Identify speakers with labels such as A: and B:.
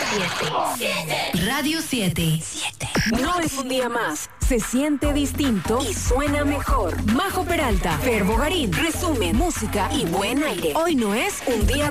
A: Radio 7. No es un día más. Se siente distinto y suena mejor. Majo Peralta, Fer Bogarín, resumen, música y buen aire. Hoy no es un día